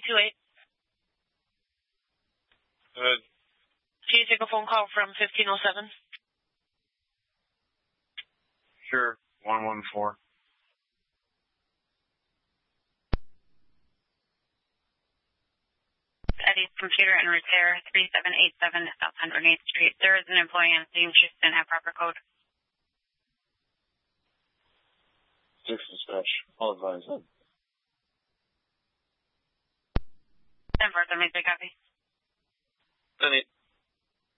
228. Good. Can you take a phone call from 1507? Sure. 114. Eddie's Computer and Repair, 3787 South 108th Street. There is an employee on scene. She didn't have proper code. 6 dispatch. I'll advise them. 10 further, may I copy? 10-8.